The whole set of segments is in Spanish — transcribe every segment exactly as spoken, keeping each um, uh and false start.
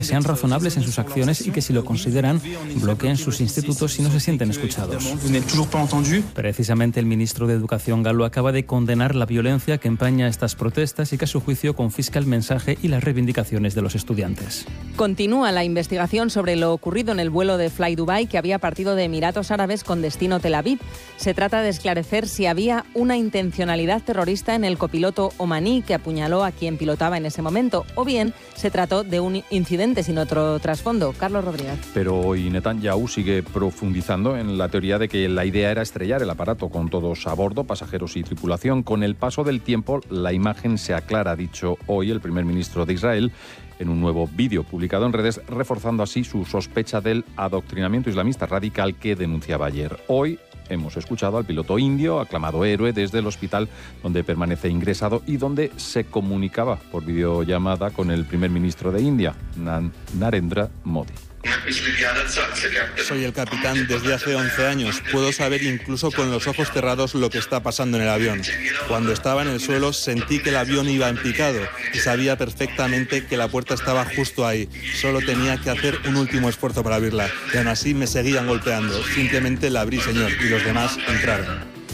sean razonables en sus acciones y que, si lo consideran, bloqueen sus institutos si no se sienten escuchados. Precisamente el ministro de Educación galo acaba de condenar la violencia que empaña estas protestas y que, a su juicio, confisca el mensaje y las reivindicaciones de los estudiantes. Continúa la investigación sobre lo ocurrido en el vuelo de Fly Dubai que había partido de Emiratos Árabes con destino Tel Aviv. Se trata de esclarecer si había una intencionalidad terrorista en el copiloto omaní que apuñaló a quien pilotaba en ese momento, o bien se trató de un incidente sin otro trasfondo. Carlos Rodríguez. Pero hoy Netanyahu sigue profundizando en la teoría de que la idea era estrellar el aparato con todos a bordo, pasajeros y tripulación. Con el paso del tiempo, la imagen se aclara, ha dicho hoy el primer ministro de Israel en un nuevo vídeo publicado en redes, reforzando así su sospecha del adoctrinamiento islamista radical que denunciaba ayer. Hoy hemos escuchado al piloto indio, aclamado héroe, desde el hospital donde permanece ingresado y donde se comunicaba por videollamada con el primer ministro de India, Narendra Modi. Soy el capitán desde hace once años. Puedo saber incluso con los ojos cerrados lo que está pasando en el avión. Cuando estaba en el suelo sentí que el avión iba en picado y sabía perfectamente que la puerta estaba justo ahí. Solo tenía que hacer un último esfuerzo para abrirla. Y aún así me seguían golpeando. Simplemente la abrí, señor, y los demás entraron.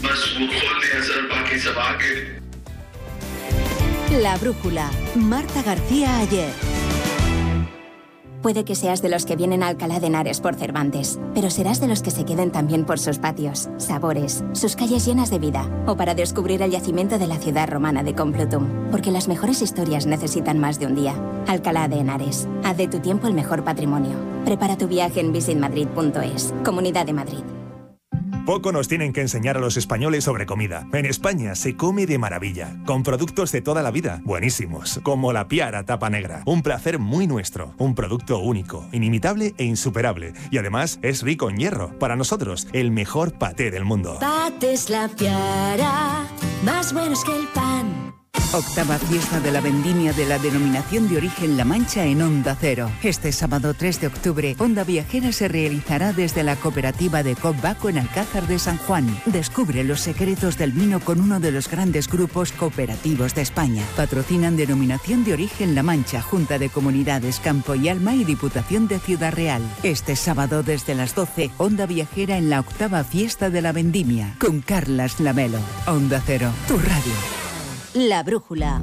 La brújula. Marta García Ayer. Puede que seas de los que vienen a Alcalá de Henares por Cervantes, pero serás de los que se queden también por sus patios, sabores, sus calles llenas de vida, o para descubrir el yacimiento de la ciudad romana de Complutum, porque las mejores historias necesitan más de un día. Alcalá de Henares. Haz de tu tiempo el mejor patrimonio. Prepara tu viaje en visit madrid punto es. Comunidad de Madrid. Poco nos tienen que enseñar a los españoles sobre comida. En España se come de maravilla, con productos de toda la vida, buenísimos, como la Piara Tapa Negra. Un placer muy nuestro, un producto único, inimitable e insuperable. Y además es rico en hierro. Para nosotros, el mejor paté del mundo. Patés La Piara, más buenos que el pan. Octava fiesta de la vendimia de la denominación de origen La Mancha en Onda Cero. Este sábado tres de octubre, Onda Viajera se realizará desde la cooperativa de Cop Baco en Alcázar de San Juan. Descubre los secretos del vino con uno de los grandes grupos cooperativos de España. Patrocinan denominación de origen La Mancha, Junta de Comunidades Campo y Alma y Diputación de Ciudad Real. Este sábado desde las doce, Onda Viajera en la octava fiesta de la vendimia con Carlas Lamelo. Onda Cero, tu radio. La brújula.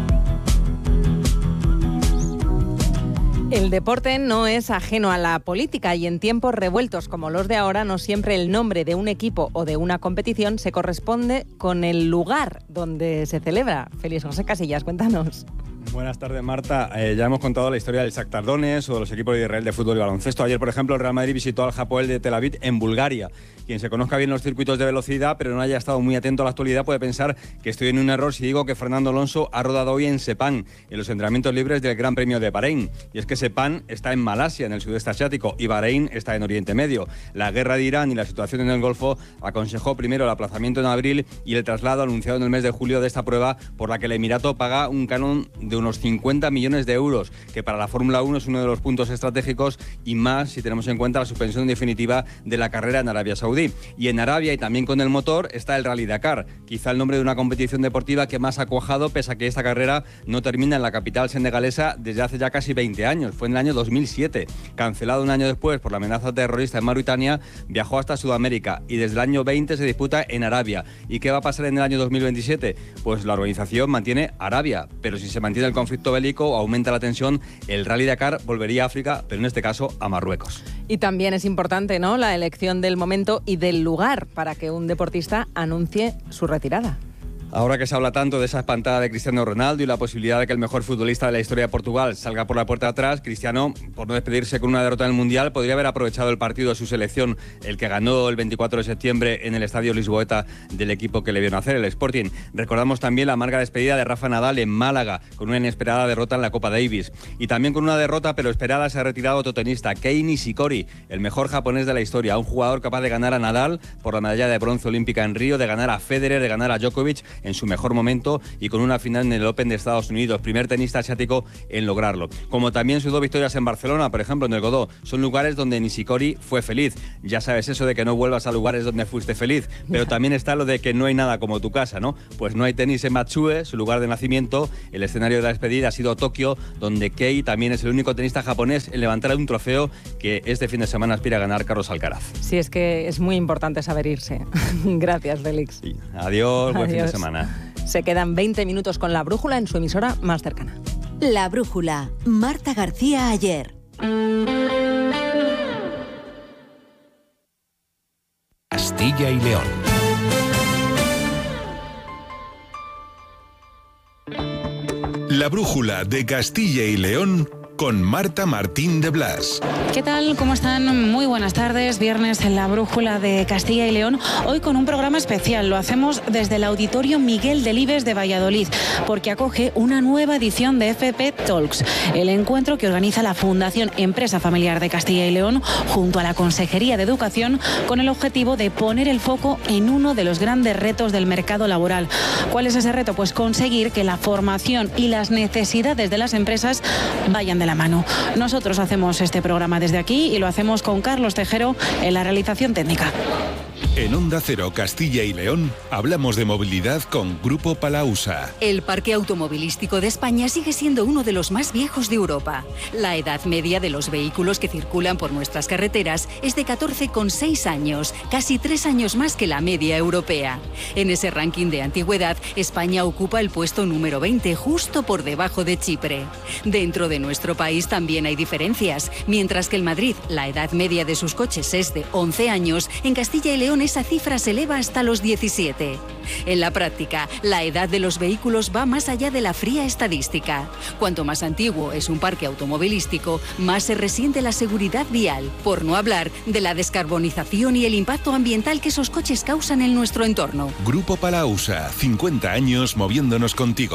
El deporte no es ajeno a la política y en tiempos revueltos como los de ahora no siempre el nombre de un equipo o de una competición se corresponde con el lugar donde se celebra. Félix José Casillas, cuéntanos. Buenas tardes, Marta. Eh, ya hemos contado la historia del Shakhtar Donetsk o de los equipos de Israel de fútbol y baloncesto. Ayer, por ejemplo, el Real Madrid visitó al Hapoel de Tel Aviv en Bulgaria. Quien se conozca bien los circuitos de velocidad, pero no haya estado muy atento a la actualidad, puede pensar que estoy en un error si digo que Fernando Alonso ha rodado hoy en Sepang, en los entrenamientos libres del Gran Premio de Bahrein. Y es que Sepang está en Malasia, en el sudeste asiático, y Bahrein está en Oriente Medio. La guerra de Irán y la situación en el Golfo aconsejó primero el aplazamiento en abril y el traslado anunciado en el mes de julio de esta prueba, por la que el Emirato paga un canon de unos cincuenta millones de euros, que para la Fórmula uno es uno de los puntos estratégicos y más si tenemos en cuenta la suspensión definitiva de la carrera en Arabia Saudí. Y en Arabia, y también con el motor, está el Rally Dakar, quizá el nombre de una competición deportiva que más ha cuajado, pese a que esta carrera no termina en la capital senegalesa desde hace ya casi veinte años. Fue en el año dos mil siete. Cancelado un año después por la amenaza terrorista en Mauritania, viajó hasta Sudamérica y desde el año veinte se disputa en Arabia. ¿Y qué va a pasar en el año dos mil veintisiete? Pues la organización mantiene Arabia, pero si se mantiene el conflicto bélico o aumenta la tensión, el Rally Dakar volvería a África, pero en este caso a Marruecos. Y también es importante, ¿no?, la elección del momento y del lugar para que un deportista anuncie su retirada. Ahora que se habla tanto de esa espantada de Cristiano Ronaldo y la posibilidad de que el mejor futbolista de la historia de Portugal salga por la puerta de atrás, Cristiano, por no despedirse con una derrota en el Mundial, podría haber aprovechado el partido de su selección, el que ganó el veinticuatro de septiembre en el Estadio Lisboeta del equipo que le vio nacer, el Sporting. Recordamos también la amarga despedida de Rafa Nadal en Málaga, con una inesperada derrota en la Copa Davis. Y también con una derrota, pero esperada, se ha retirado otro tenista, Kei Nishikori, el mejor japonés de la historia, un jugador capaz de ganar a Nadal por la medalla de bronce olímpica en Río, de ganar a Federer, de ganar a Djokovic en su mejor momento y con una final en el Open de Estados Unidos, primer tenista asiático en lograrlo. Como también sus dos victorias en Barcelona, por ejemplo, en el Godó, son lugares donde Nishikori fue feliz. Ya sabes eso de que no vuelvas a lugares donde fuiste feliz, pero también está lo de que no hay nada como tu casa, ¿no? Pues no hay tenis en Matsue, su lugar de nacimiento. El escenario de la despedida ha sido Tokio, donde Kei también es el único tenista japonés en levantar un trofeo que este fin de semana aspira a ganar Carlos Alcaraz. Sí, es que es muy importante saber irse. Gracias, Félix. Sí. Adiós, buen Adiós. fin de semana. Se quedan veinte minutos con La Brújula en su emisora más cercana. La Brújula, Marta García Ayer. Castilla y León. La Brújula de Castilla y León con Marta Martín de Blas. ¿Qué tal? ¿Cómo están? Muy buenas tardes. Viernes en La Brújula de Castilla y León. Hoy con un programa especial. Lo hacemos desde el Auditorio Miguel Delibes de Valladolid, porque acoge una nueva edición de F P Talks, el encuentro que organiza la Fundación Empresa Familiar de Castilla y León junto a la Consejería de Educación, con el objetivo de poner el foco en uno de los grandes retos del mercado laboral. ¿Cuál es ese reto? Pues conseguir que la formación y las necesidades de las empresas vayan de la mano. Nosotros hacemos este programa desde aquí y lo hacemos con Carlos Tejero en la realización técnica. En Onda Cero Castilla y León hablamos de movilidad con Grupo Palausa. El parque automovilístico de España sigue siendo uno de los más viejos de Europa. La edad media de los vehículos que circulan por nuestras carreteras es de catorce coma seis años, casi tres años más que la media europea. En ese ranking de antigüedad, España ocupa el puesto número veinte, justo por debajo de Chipre. Dentro de nuestro país también hay diferencias. Mientras que en Madrid la edad media de sus coches es de once años, en Castilla y León esa cifra se eleva hasta los diecisiete. En la práctica, la edad de los vehículos va más allá de la fría estadística. Cuanto más antiguo es un parque automovilístico, más se resiente la seguridad vial, por no hablar de la descarbonización y el impacto ambiental que esos coches causan en nuestro entorno. Grupo Palausa, cincuenta años moviéndonos contigo.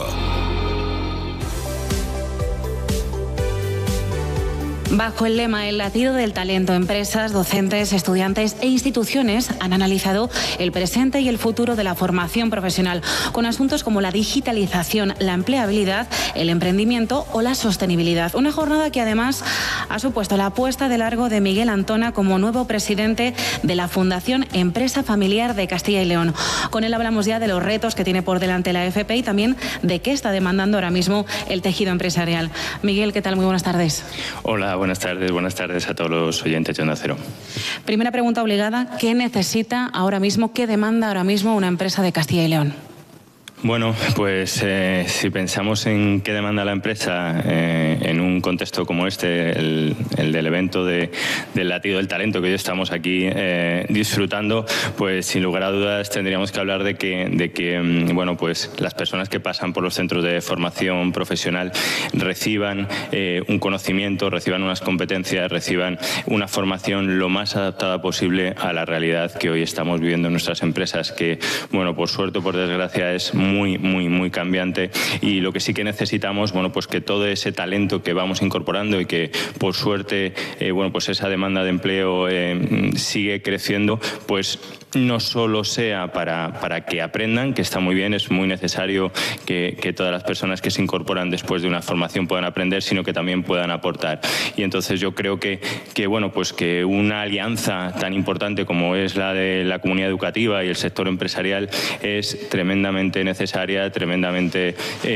Bajo el lema El latido del talento, empresas, docentes, estudiantes e instituciones han analizado el presente y el futuro de la formación profesional, con asuntos como la digitalización, la empleabilidad, el emprendimiento o la sostenibilidad. Una jornada que además ha supuesto la puesta de largo de Miguel Antona como nuevo presidente de la Fundación Empresa Familiar de Castilla y León. Con él hablamos ya de los retos que tiene por delante la F P y también de qué está demandando ahora mismo el tejido empresarial. Miguel, ¿qué tal? Muy buenas tardes. Hola, buenas tardes. Buenas tardes a todos los oyentes de Onda Cero. Primera pregunta obligada. ¿Qué necesita ahora mismo, qué demanda ahora mismo una empresa de Castilla y León? Bueno, pues eh, si pensamos en qué demanda la empresa eh, en un contexto como este, el, el del evento de, del latido del talento que hoy estamos aquí eh, disfrutando, pues sin lugar a dudas tendríamos que hablar de que, de que bueno, pues las personas que pasan por los centros de formación profesional reciban eh, un conocimiento, reciban unas competencias, reciban una formación lo más adaptada posible a la realidad que hoy estamos viviendo en nuestras empresas, que, bueno, por suerte o por desgracia es muy, muy, muy cambiante, y lo que sí que necesitamos, bueno, pues que todo ese talento que vamos incorporando y que por suerte, eh, bueno, pues esa demanda de empleo eh, sigue creciendo, pues no solo sea para, para que aprendan, que está muy bien, es muy necesario que, que todas las personas que se incorporan después de una formación puedan aprender, sino que también puedan aportar. Y entonces yo creo que, que, bueno, pues que una alianza tan importante como es la de la comunidad educativa y el sector empresarial es tremendamente necesaria, tremendamente eh,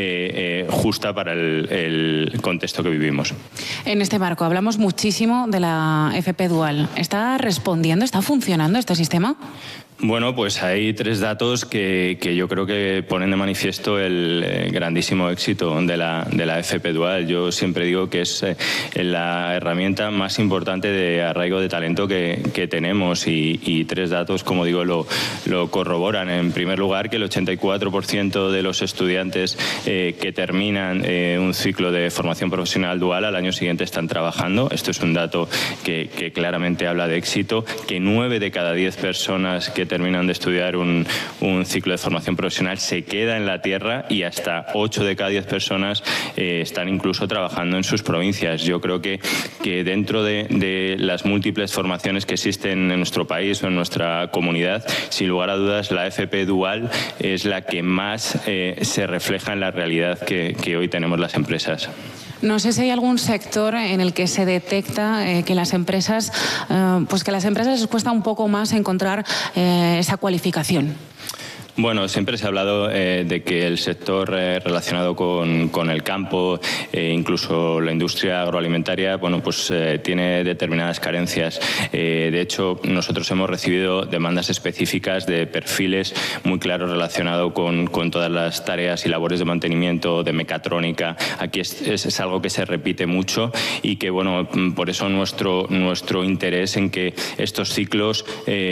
eh, justa para el, el contexto que vivimos. En este marco hablamos muchísimo de la F P Dual. ¿Está respondiendo, está funcionando este sistema? Bueno, pues hay tres datos que, que yo creo que ponen de manifiesto el eh, grandísimo éxito de la, de la F P Dual. Yo siempre digo que es eh, la herramienta más importante de arraigo de talento que, que tenemos, y, y tres datos, como digo, lo, lo corroboran. En primer lugar, que el ochenta y cuatro por ciento de los estudiantes eh, que terminan eh, un ciclo de formación profesional dual al año siguiente están trabajando. Esto es un dato que, que claramente habla de éxito, que nueve de cada diez personas que terminan de estudiar un, un ciclo de formación profesional se queda en la tierra y hasta ocho de cada diez personas eh, están incluso trabajando en sus provincias. Yo creo que, que dentro de, de las múltiples formaciones que existen en nuestro país o en nuestra comunidad, sin lugar a dudas la F P dual es la que más eh, se refleja en la realidad que, que hoy tenemos las empresas. No sé si hay algún sector en el que se detecta eh, que las empresas, eh, pues que a las empresas les cuesta un poco más encontrar eh, esa cualificación. Bueno, siempre se ha hablado eh, de que el sector eh, relacionado con, con el campo, eh, incluso la industria agroalimentaria, bueno, pues eh, tiene determinadas carencias. Eh, de hecho, nosotros hemos recibido demandas específicas de perfiles muy claros relacionados con, con todas las tareas y labores de mantenimiento, de mecatrónica. Aquí es, es, es algo que se repite mucho y que, bueno, por eso nuestro, nuestro interés en que estos ciclos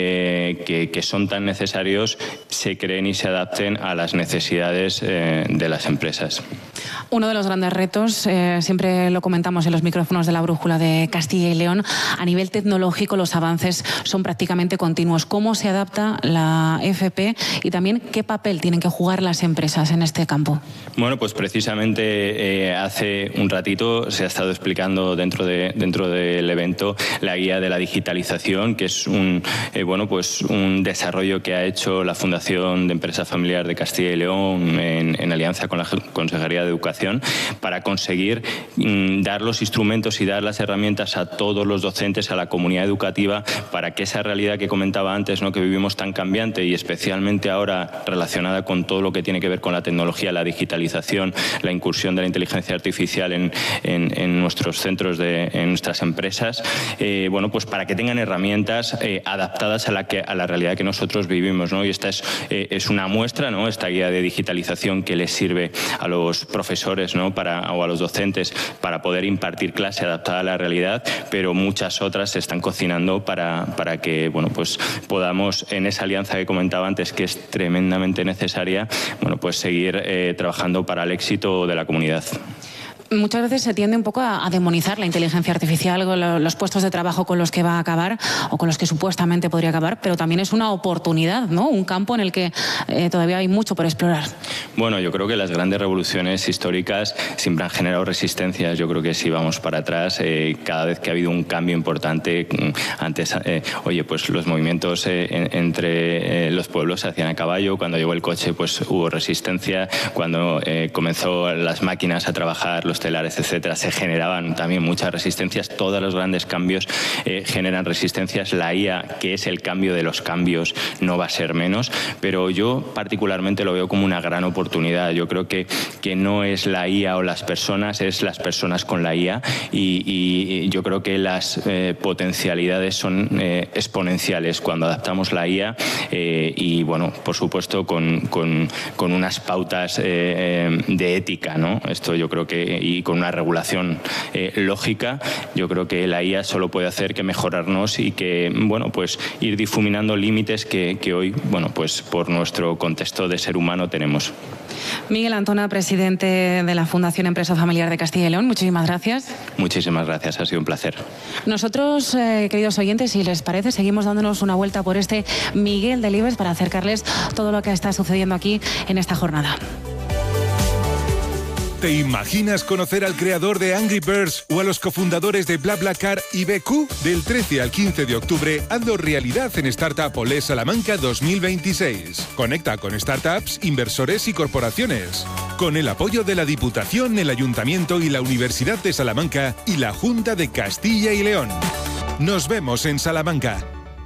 eh, que, que son tan necesarios se creen y se adapten a las necesidades eh, de las empresas. Uno de los grandes retos, eh, siempre lo comentamos en los micrófonos de la Brújula de Castilla y León, a nivel tecnológico los avances son prácticamente continuos. ¿Cómo se adapta la F P y también qué papel tienen que jugar las empresas en este campo? Bueno, pues precisamente eh, hace un ratito se ha estado explicando dentro, de, dentro del evento la guía de la digitalización, que es un, eh, bueno, pues un desarrollo que ha hecho la Fundación de Empresa Familiar de Castilla y León en, en alianza con la Consejería de Educación para conseguir mm, dar los instrumentos y dar las herramientas a todos los docentes, a la comunidad educativa, para que esa realidad que comentaba antes, ¿no?, que vivimos tan cambiante y especialmente ahora relacionada con todo lo que tiene que ver con la tecnología, la digitalización, la incursión de la inteligencia artificial en, en, en nuestros centros, de, en nuestras empresas, eh, bueno, pues para que tengan herramientas eh, adaptadas a la, que, a la realidad que nosotros vivimos, ¿no? Y esta es Eh, es una muestra, ¿no?, esta guía de digitalización que les sirve a los profesores, ¿no?, para, o a los docentes para poder impartir clase adaptada a la realidad, pero muchas otras se están cocinando para, para que, bueno, pues podamos, en esa alianza que comentaba antes, que es tremendamente necesaria, bueno, pues seguir eh, trabajando para el éxito de la comunidad. Muchas veces se tiende un poco a, a demonizar la inteligencia artificial, los puestos de trabajo con los que va a acabar o con los que supuestamente podría acabar, pero también es una oportunidad, ¿no?, un campo en el que eh, todavía hay mucho por explorar. Bueno, yo creo que las grandes revoluciones históricas siempre han generado resistencias. Yo creo que si vamos para atrás, eh, cada vez que ha habido un cambio importante, antes, eh, oye, pues los movimientos eh, en, entre eh, los pueblos se hacían a caballo. Cuando llegó el coche, pues hubo resistencia. Cuando eh, comenzó las máquinas a trabajar, los telares, etcétera, se generaban también muchas resistencias. Todos los grandes cambios eh, generan resistencias. La I A, que es el cambio de los cambios, no va a ser menos, pero yo particularmente lo veo como una gran oportunidad. Yo creo que, que no es la I A o las personas, es las personas con la I A y, y yo creo que las eh, potencialidades son eh, exponenciales cuando adaptamos la I A eh, y, bueno, por supuesto con, con, con unas pautas eh, de ética, ¿no? Esto yo creo que y con una regulación eh, lógica, yo creo que la I A solo puede hacer que mejorarnos y que, bueno, pues ir difuminando límites que, que hoy, bueno, pues por nuestro contexto de ser humano tenemos. Miguel Antona, presidente de la Fundación Empresa Familiar de Castilla y León, muchísimas gracias. Muchísimas gracias, ha sido un placer. Nosotros, eh, queridos oyentes, si les parece, seguimos dándonos una vuelta por este Miguel Delibes para acercarles todo lo que está sucediendo aquí en esta jornada. ¿Te imaginas conocer al creador de Angry Birds o a los cofundadores de BlaBlaCar y B Q? Del trece al quince de octubre, hazlo realidad en Startup Olé Salamanca dos mil veintiséis. Conecta con startups, inversores y corporaciones. Con el apoyo de la Diputación, el Ayuntamiento y la Universidad de Salamanca y la Junta de Castilla y León. Nos vemos en Salamanca.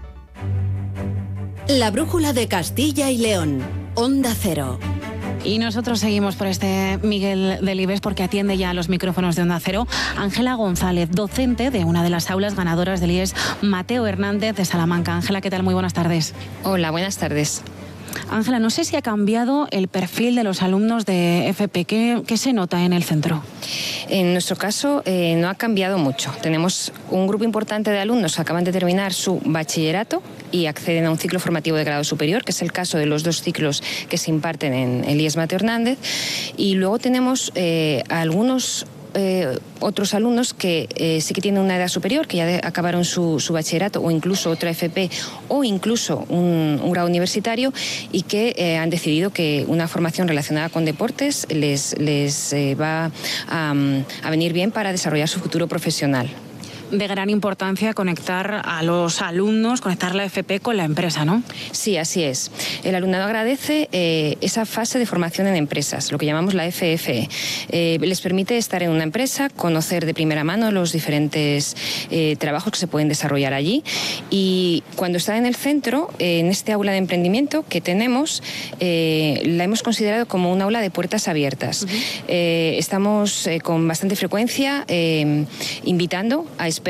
La Brújula de Castilla y León. Onda Cero. Y nosotros seguimos por este Miguel Delibes porque atiende ya a los micrófonos de Onda Cero Ángela González, docente de una de las aulas ganadoras del I E S Mateo Hernández de Salamanca. Ángela, ¿qué tal? Muy buenas tardes. Hola, buenas tardes. Ángela, no sé si ha cambiado el perfil de los alumnos de F P. ¿Qué, qué se nota en el centro? En nuestro caso eh, no ha cambiado mucho. Tenemos un grupo importante de alumnos que acaban de terminar su bachillerato y acceden a un ciclo formativo de grado superior, que es el caso de los dos ciclos que se imparten en el I E S Mateo Hernández. Y luego tenemos eh, algunos eh, otros alumnos que eh, sí que tienen una edad superior, que ya de, acabaron su, su bachillerato o incluso otra F P o incluso un, un grado universitario y que eh, han decidido que una formación relacionada con deportes les, les eh, va a, a venir bien para desarrollar su futuro profesional. De gran importancia conectar a los alumnos, conectar la F P con la empresa, ¿no? Sí, así es. El alumnado agradece eh, esa fase de formación en empresas, lo que llamamos la F F E. Eh, les permite estar en una empresa, conocer de primera mano los diferentes eh, trabajos que se pueden desarrollar allí y cuando están en el centro, eh, en este aula de emprendimiento que tenemos, eh, la hemos considerado como un aula de puertas abiertas. Uh-huh. eh, estamos eh, con bastante frecuencia eh, invitando a expertos